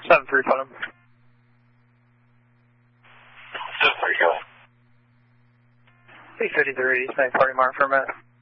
7-3, Putnam. 7-3, go. 853, East Bank Party Mark for a minute.